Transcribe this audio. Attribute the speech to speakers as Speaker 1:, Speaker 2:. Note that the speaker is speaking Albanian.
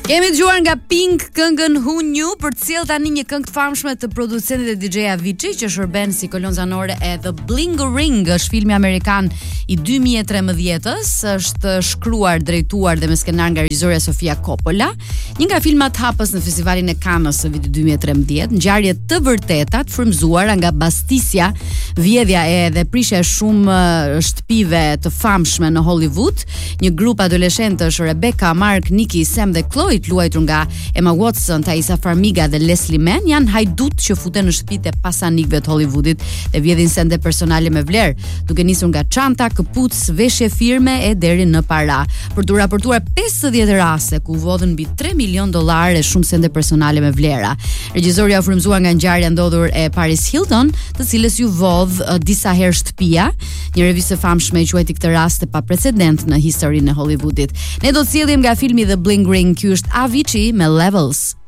Speaker 1: Kemi dëgjuar nga Pink këngën Who Knew për të sjellë tani një këngë të famshme të producentit dhe DJ Avicii që shërben si kolon zanore e The Bling Ring, është filmi amerikan i 2013-s, është shkruar, drejtuar dhe me skenar nga regjisorja Sofia Coppola, një nga filmat hapës në festivalin e Cannes së vitit 2013, ngjarje të vërteta të frymzuara nga Bastisja, vjedhja dhe prishja e shumë shtëpive të famshme në Hollywood. Një grup adoleshentësh, Rebecca, Mark, Nikki, Sam dhe Chloe, luajtur nga Emma Watson, Thaisa Farmiga dhe Leslie Mann, janë hajdut që futen në shtëpitë e pasanikëve të Hollywoodit dhe vjedhin sende personale me vlerë, duke nisur nga çanta, këpucë, veshje firme e deri në para. Për të raportuar 50 raste ku vodhën mbi $3 milion e shumë sende personale me vlera. Regjisorja u frymzuar nga ngjarja ndodhur e Paris Hilton, të cilës ju vodh disa herë shtëpia. Një revistë e famshme e quajti këtë rast pa precedent në historinë e Hollywoodit. Ne do të sjellim nga filmi The Bling Ring, ky është Avicii me Levels.